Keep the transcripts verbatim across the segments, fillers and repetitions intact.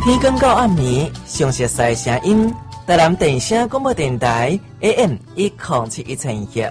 天光到暗暝，详熟悉声音，台南电声广播电台 A M 一零七一千赫。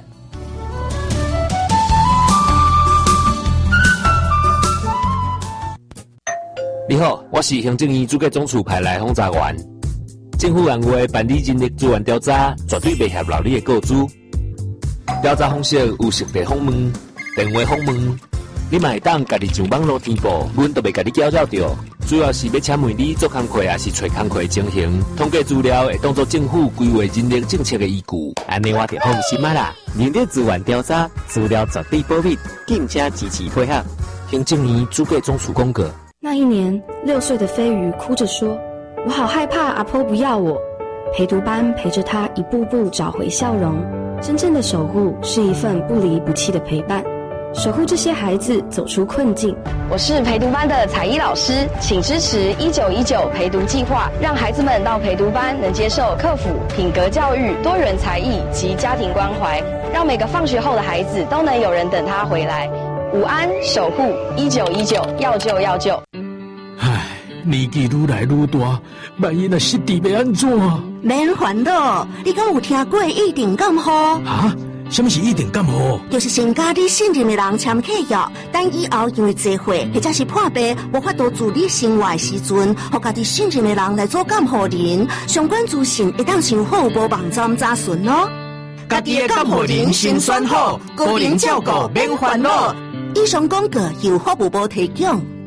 你好，我是行政院主计总处派来轰炸员。政府按话办理人力资源调查，绝对袂合劳你的告知。调查方式有实地访问、电话访问，你嘛会当家己上网络填报，阮都袂甲你搅扰着。主要是要请问你做工课，还是找工课情形，统计资料会当作政府规划人力政策的依据。 安尼我就放心啊啦！人力资源调查资料绝对保密，更加积极配合。 行政院主计总处公告。 那一年，六岁的飞鱼哭着说：“我好害怕阿婆不要我。”陪读班陪着他一步步找回笑容。真正的守护是一份不离不弃的陪伴，守护这些孩子走出困境。 我是陪读班的彩衣老师，请支持一九一九陪读计划，让孩子们到陪读班能接受课辅、品格教育、多元才艺及家庭关怀，让每个放学后的孩子都能有人等他回来。午安，守护一九一九，要救要救。 唉，年纪愈来愈大，万一若失智要安怎？ 免烦恼，你敢有听过一定感冒？ 啊？什么是一定感冒？ 就是先甲你信任的人签契约，等以后因为聚会或者是破病无法度自理生活的时阵，互家己信任的人来做监护人，相关资讯会当上好无网站查询哦。 家己的监护人先选好，个人照顾免烦恼。 以上广告由服务部提供。